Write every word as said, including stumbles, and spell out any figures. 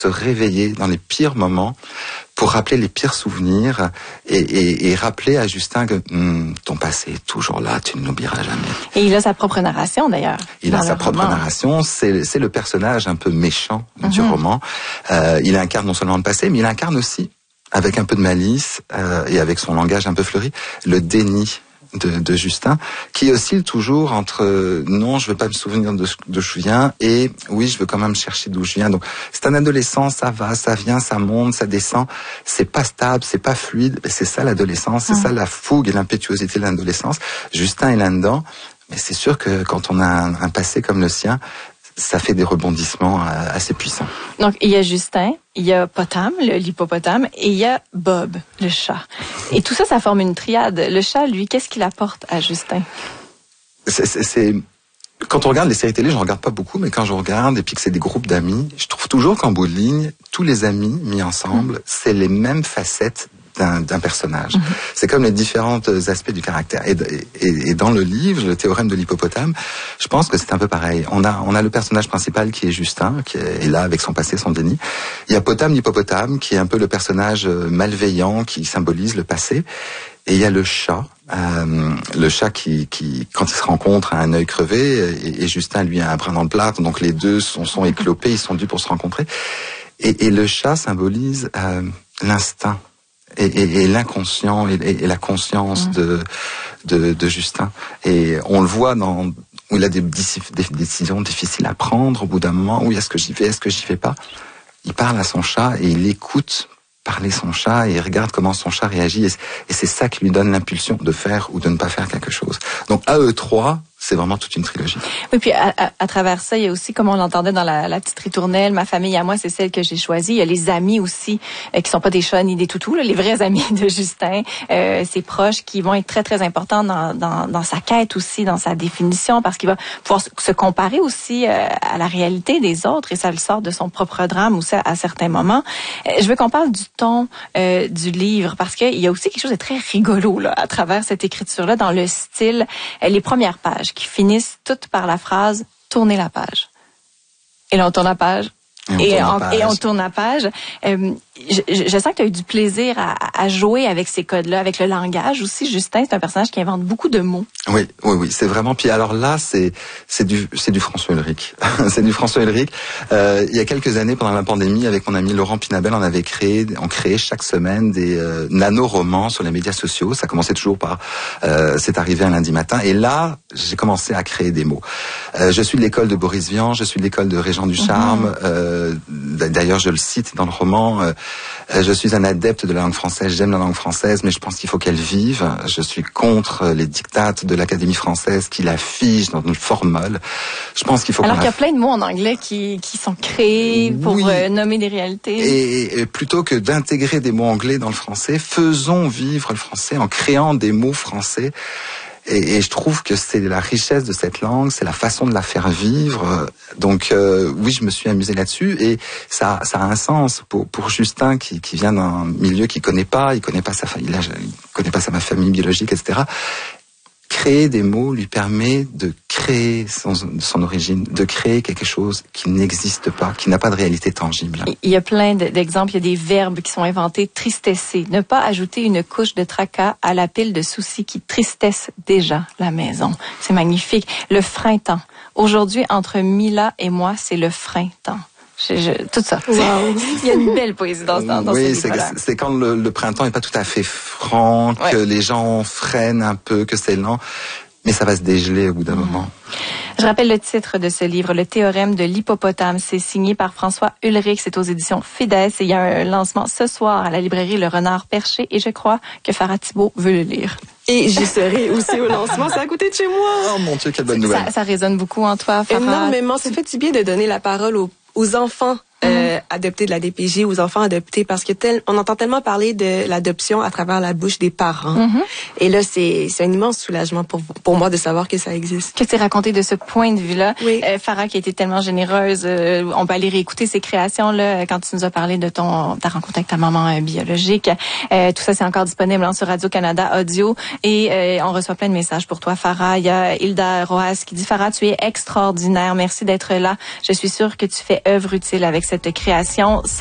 se réveiller dans les pires moments pour rappeler les pires souvenirs et, et, et rappeler à Justin que hm, ton passé est toujours là, tu ne l'oublieras jamais. Et il a sa propre narration d'ailleurs. Il a sa propre roman. narration, c'est, c'est le personnage un peu méchant mm-hmm. du roman. Euh, il incarne non seulement le passé, mais il incarne aussi, avec un peu de malice euh, et avec son langage un peu fleuri, le déni de, de Justin, qui oscille toujours entre euh, non, je veux pas me souvenir de d'où je viens et oui, je veux quand même chercher d'où je viens. Donc c'est un adolescent, ça va, ça vient, ça monte, ça descend. C'est pas stable, c'est pas fluide. Mais c'est ça l'adolescence, c'est mmh. ça la fougue et l'impétuosité de l'adolescence. Justin est là-dedans, mais c'est sûr que quand on a un, un passé comme le sien, ça fait des rebondissements assez puissants. Donc, il y a Justin, il y a Potam, le, l'hippopotame, et il y a Bob, le chat. Et tout ça, ça forme une triade. Le chat, lui, qu'est-ce qu'il apporte à Justin? C'est, c'est, c'est... Quand on regarde les séries télé, je ne regarde pas beaucoup, mais quand je regarde, et puis que c'est des groupes d'amis, je trouve toujours qu'en bout de ligne, tous les amis mis ensemble, mmh. c'est les mêmes facettes D'un, d'un personnage. Mmh. C'est comme les différents aspects du caractère. Et, et, et dans le livre, le théorème de l'hippopotame, je pense que c'est un peu pareil. On a, on a le personnage principal qui est Justin, qui est là avec son passé, son déni. Il y a Potam l'hippopotame, qui est un peu le personnage malveillant, qui symbolise le passé. Et il y a le chat, euh, le chat qui, qui, quand ils se rencontrent, a un œil crevé, et, et Justin, lui, a un brin dans le plâtre. Donc les deux sont, sont éclopés, ils sont dus pour se rencontrer. Et, et le chat symbolise euh, l'instinct. Et, et, et l'inconscient et, et la conscience mmh. de, de de Justin. Et on le voit dans où il a des, des décisions difficiles à prendre au bout d'un moment. Où est-ce que j'y vais, est-ce que j'y vais pas? Il parle à son chat et il écoute parler son chat et il regarde comment son chat réagit. Et, et c'est ça qui lui donne l'impulsion de faire ou de ne pas faire quelque chose. Donc à eux trois, c'est vraiment toute une trilogie. Oui, puis à, à, à travers ça, il y a aussi, comme on l'entendait dans la, la petite ritournelle, ma famille à moi, c'est celle que j'ai choisie. Il y a les amis aussi, euh, qui sont pas des chats ni des toutous, là, les vrais amis de Justin, euh, ses proches, qui vont être très, très importants dans, dans, dans sa quête aussi, dans sa définition, parce qu'il va pouvoir se comparer aussi euh, à la réalité des autres, et ça le sort de son propre drame aussi à, à certains moments. Euh, je veux qu'on parle du ton euh, du livre, parce qu'il y a aussi quelque chose de très rigolo là, à travers cette écriture-là, dans le style, euh, les premières pages, qui finissent toutes par la phrase « tournez la page ». Et là, on tourne la page. Et on, et on, et on tourne la page. Euh, je, je sens que tu as eu du plaisir à, à jouer avec ces codes-là, avec le langage aussi. Justin, c'est un personnage qui invente beaucoup de mots. Oui, oui, oui, c'est vraiment. Puis alors là, c'est c'est du c'est du François Ulrich. c'est du François Ulrich. Euh, il y a quelques années, pendant la pandémie, avec mon ami Laurent Pinabel, on avait créé, on créait chaque semaine des euh, nano-romans sur les médias sociaux. Ça commençait toujours par euh, c'est arrivé un lundi matin. Et là, j'ai commencé à créer des mots. Euh, je suis de l'école de Boris Vian, je suis de l'école de Régent Ducharme. Mm-hmm. Euh, d'ailleurs, je le cite dans le roman. Euh, je suis un adepte de la langue française. J'aime la langue française, mais je pense qu'il faut qu'elle vive. Je suis contre les dictates de l'Académie française qui la fige dans une formule. Je pense qu'il faut. Alors qu'on qu'il y a plein de mots en anglais qui qui sont créés pour oui. euh, nommer des réalités. Et, et plutôt que d'intégrer des mots anglais dans le français, faisons vivre le français en créant des mots français. Et, et je trouve que c'est la richesse de cette langue, c'est la façon de la faire vivre. Donc euh, oui, je me suis amusé là-dessus et ça, ça a un sens pour pour Justin qui, qui vient d'un milieu qu'il connaît pas, il connaît pas sa famille, il connaît pas sa famille biologique, et cetera. Créer des mots lui permet de créer son, son origine, de créer quelque chose qui n'existe pas, qui n'a pas de réalité tangible. Il y a plein d'exemples, il y a des verbes qui sont inventés. Tristesser, ne pas ajouter une couche de tracas à la pile de soucis qui tristessent déjà la maison. C'est magnifique. Le frein-temps. Aujourd'hui, entre Mila et moi, c'est le frein-temps. Je, je, tout ça. Wow. Il y a une belle poésie dans, dans, dans oui, ce livre-là. Oui, c'est, c'est quand le, le printemps est pas tout à fait franc, ouais. que les gens freinent un peu, que c'est lent, mais ça va se dégeler au bout d'un mmh. moment. Je rappelle le titre de ce livre, Le théorème de l'hippopotame. C'est signé par François Ulrich. C'est aux éditions Fides. Et il y a un lancement ce soir à la librairie Le Renard Perché. Et je crois que Farah Thibault veut le lire. Et j'y serai aussi au lancement. C'est à côté de chez moi. Oh mon Dieu, quelle bonne nouvelle. Ça, ça résonne beaucoup en toi, Farah. Énormément. Ça fait du bien de donner la parole aux aux enfants euh, mm-hmm. adoptés de la D P J, aux enfants adoptés, parce que tel, on entend tellement parler de l'adoption à travers la bouche des parents. Mm-hmm. Et là, c'est, c'est un immense soulagement pour, pour moi de savoir que ça existe. Que tu raconté de ce point de vue-là. Oui. Euh, Farah qui a été tellement généreuse, euh, on peut aller réécouter ses créations là quand tu nous as parlé de ton ta rencontre avec ta maman euh, biologique. Euh, tout ça, c'est encore disponible hein, sur Radio-Canada Audio. Et euh, on reçoit plein de messages pour toi, Farah. Il y a Hilda Roas qui dit « Farah, tu es extraordinaire. Merci d'être là. Je suis sûre que tu fais œuvre utile avec cette cette création